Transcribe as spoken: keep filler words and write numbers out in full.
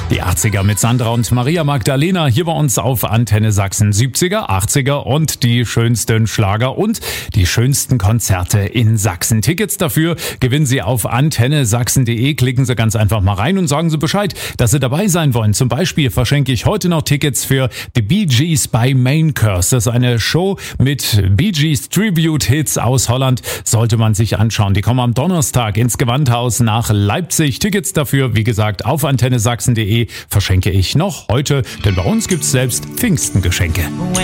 Die achtziger mit Sandra und Maria Magdalena hier bei uns auf Antenne Sachsen. siebziger, achtziger und die schönsten Schlager und die schönsten Konzerte in Sachsen. Tickets dafür gewinnen Sie auf antenne sachsen punkt de. Klicken Sie ganz einfach mal rein und sagen Sie Bescheid, dass Sie dabei sein wollen. Zum Beispiel verschenke ich heute noch Tickets für The Bee Gees bei Main Curse. Das ist eine Show mit Bee Gees Tribute Hits aus Holland. Sollte man sich anschauen. Die kommen am Donnerstag ins Gewandhaus nach Leipzig. Tickets dafür, wie gesagt, auf antenne sachsen punkt de verschenke ich noch heute, denn bei uns gibt's selbst Pfingstengeschenke.